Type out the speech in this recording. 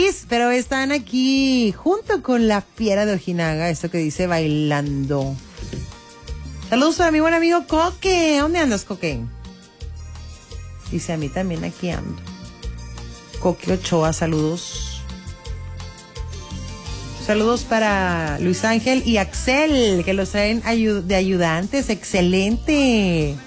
feliz, pero están aquí junto con la fiera de Ojinaga, esto que dice bailando. Saludos para mi buen amigo Coque. ¿Dónde andas, Coque? Dice, a mí también aquí ando. Coque Ochoa, saludos. Saludos para Luis Ángel y Axel, que los traen de ayudantes. Excelente.